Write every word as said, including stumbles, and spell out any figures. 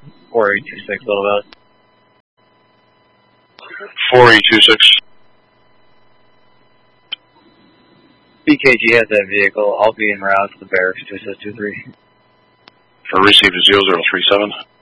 four eight two six, Little Valley. four eight two six. B K G has that vehicle. I'll be en route to the barracks to assist two three. For received zero zero three seven.